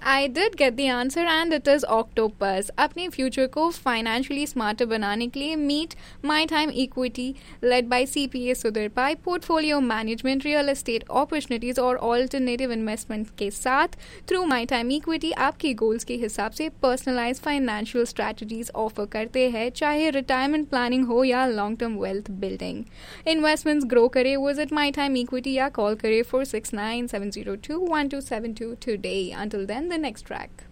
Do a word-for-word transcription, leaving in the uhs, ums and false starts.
I did get the answer and it is octopus. अपने future को financially smarter बनाने के लिए meet my time equity led by CPA Sudhir pi portfolio management, real estate opportunities और alternative investment के साथ. Through my time equity आपके goals के हिसाब से पर्सनलाइज फाइनेंशियल स्ट्रैटेजीज ऑफर करते हैं, चाहे रिटायरमेंट प्लानिंग हो या long term wealth building. Investments grow करे, विजिट माई टाइम इक्विटी या कॉल करे four six nine seven zero to one two seven to today. Until then, the next track.